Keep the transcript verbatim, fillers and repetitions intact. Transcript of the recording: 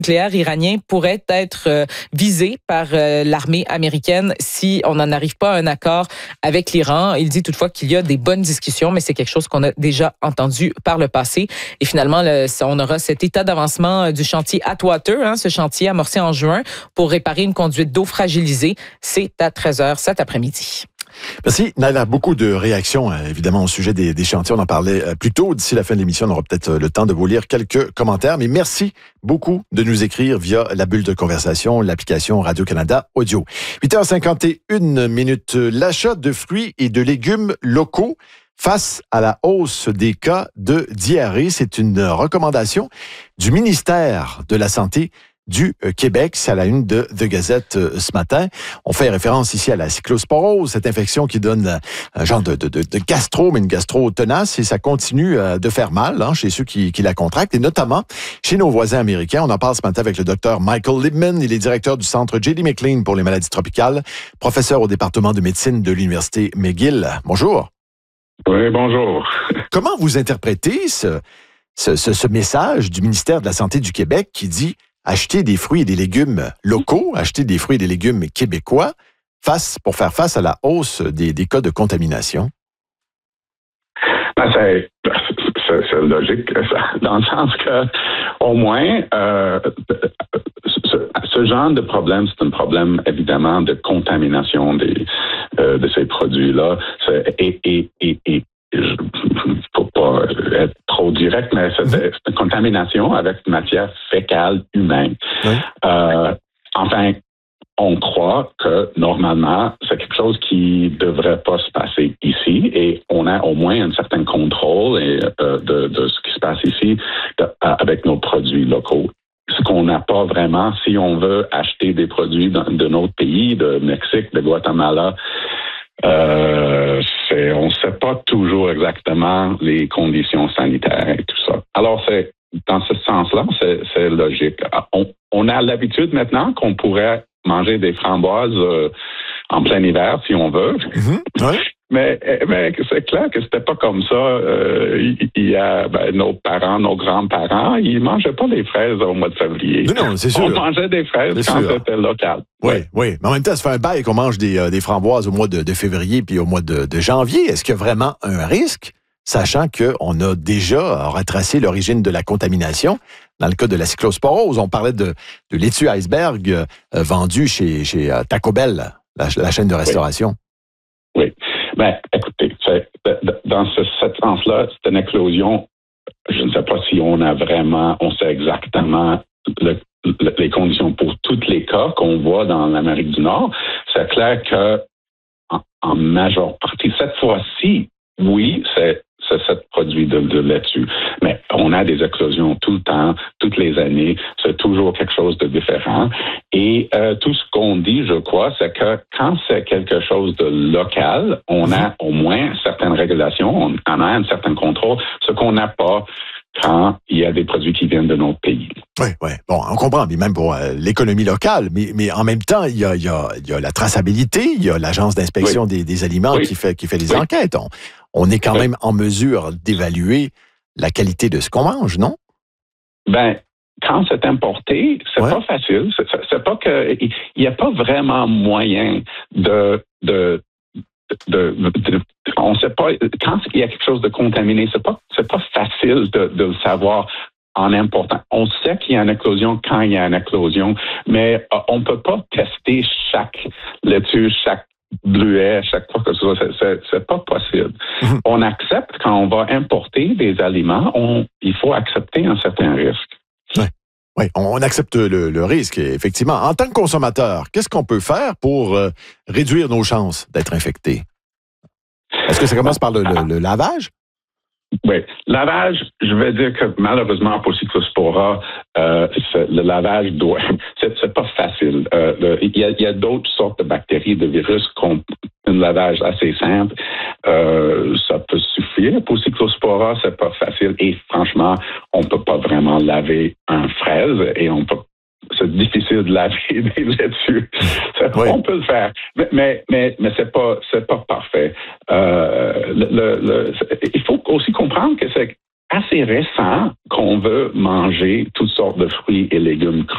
nucléaire iranien pourrait être euh, visé par euh, l'armée américaine si on n'en arrive pas à un accord avec l'Iran. Il dit toutefois qu'il y a des bonnes discussions, mais c'est quelque chose qu'on a déjà entendu par le passé. Et finalement, le, on aura cet état d'avancement du chantier Atwater, hein, ce chantier amorcé en juin pour réparer une conduite d'eau fragilisée. C'est à treize heures cet après-midi. Merci. Naila, beaucoup de réactions, évidemment, au sujet des, des chantiers. On en parlait plus tôt. D'ici la fin de l'émission, on aura peut-être le temps de vous lire quelques commentaires. Mais merci beaucoup de nous écrire via la bulle de conversation, l'application Radio-Canada Audio. huit heures cinquante et une minutes. L'achat de fruits et de légumes locaux face à la hausse des cas de diarrhée, c'est une recommandation du ministère de la Santé du Québec. C'est à la une de The Gazette ce matin. On fait référence ici à la cyclosporose, cette infection qui donne un genre de, de, de gastro, mais une gastro tenace, et ça continue de faire mal hein, chez ceux qui, qui la contractent, et notamment chez nos voisins américains. On en parle ce matin avec le docteur Michael Libman. Il est directeur du Centre J D McLean pour les maladies tropicales, professeur au département de médecine de l'Université McGill. Bonjour. Oui, bonjour. Comment vous interprétez ce, ce, ce, ce message du ministère de la Santé du Québec qui dit acheter des fruits et des légumes locaux, acheter des fruits et des légumes québécois face, pour faire face à la hausse des, des cas de contamination? Ben, c'est, c'est, c'est logique, dans le sens que, au moins, euh, ce, ce genre de problème, c'est un problème, évidemment, de contamination des, euh, de ces produits-là. C'est, et, et, et, et il ne faut pas être trop direct, mais c'est, c'est une contamination avec matière fécale humaine. Oui. Euh, enfin, on croit que normalement, c'est quelque chose qui ne devrait pas se passer ici et on a au moins un certain contrôle et, euh, de, de ce qui se passe ici de, avec nos produits locaux. Ce qu'on n'a pas vraiment, si on veut acheter des produits de, de notre pays, de Mexique, de Guatemala, Euh, c'est, on ne sait pas toujours exactement les conditions sanitaires et tout ça. Alors, c'est dans ce sens-là, c'est, c'est logique. On, on a l'habitude maintenant qu'on pourrait manger des framboises euh, en plein hiver, si on veut. Mm-hmm. Ouais. Mais, mais c'est clair que c'était pas comme ça. Euh, il y a ben, nos parents, nos grands-parents, ils mangeaient pas des fraises au mois de février. Non, non, c'est sûr. On mangeait des fraises c'est quand sûr. C'était local. Oui, oui. Mais en même temps, ça fait un bail qu'on mange des, euh, des framboises au mois de, de février puis au mois de, de janvier. Est-ce qu'il y a vraiment un risque, sachant qu'on a déjà retracé l'origine de la contamination? Dans le cas de la cyclosporose, on parlait de, de laitue iceberg euh, vendu chez, chez euh, Taco Bell, la, la chaîne de restauration. Oui. oui. Ben, écoutez, c'est, dans ce, ce sens-là, c'est une éclosion. Je ne sais pas si on a vraiment, on sait exactement le, le, les conditions pour tous les cas qu'on voit dans l'Amérique du Nord. C'est clair que, en, en majeure partie, cette fois-ci, oui, c'est, c'est ce produit de, de laitue. Mais on a des éclosions tout le temps, toutes les années. C'est toujours quelque chose de différent. Et euh, tout ce qu'on dit, je crois, c'est que quand c'est quelque chose de local, on a au moins certaines régulations, on en a un certain contrôle, ce qu'on n'a pas quand il y a des produits qui viennent de notre pays. Oui, oui. Bon, on comprend, mais même pour euh, l'économie locale, mais, mais en même temps, il y a, il y a, il y a la traçabilité, il y a l'Agence d'inspection oui. des, des aliments oui. qui fait, qui fait les oui. enquêtes. On, on est quand oui. même en mesure d'évaluer la qualité de ce qu'on mange, non? Ben, quand c'est importé, c'est ouais. pas facile. C'est, c'est pas que il n'y a pas vraiment moyen de de de, de, de on sait pas quand il y a quelque chose de contaminé, c'est pas c'est pas facile de, de le savoir en important. On sait qu'il y a une éclosion quand il y a une éclosion, mais euh, on peut pas tester chaque laitue, chaque bleuet, chaque fois que ce soit, c'est, c'est, c'est pas possible. Mm-hmm. On accepte quand on va importer des aliments, on, il faut accepter un certain risque. Oui, ouais, on accepte le, le risque, effectivement. En tant que consommateur, qu'est-ce qu'on peut faire pour euh, réduire nos chances d'être infectés? Est-ce que ça commence par le, le, le lavage? Oui. Lavage, je vais dire que malheureusement pour Cyclospora, euh, le lavage doit, c'est, c'est pas facile. Euh, le, il, y a, il y a d'autres sortes de bactéries, de virus qu'on un lavage assez simple, euh, ça peut suffire. Pour Cyclospora, c'est pas facile et franchement, on peut pas vraiment laver un fraise et on peut c'est difficile de laver des laitues. Oui. On peut le faire, mais mais mais, mais c'est pas c'est pas parfait. Euh, le, le, le, il faut aussi comprendre que c'est assez récent qu'on veut manger toutes sortes de fruits et légumes crus.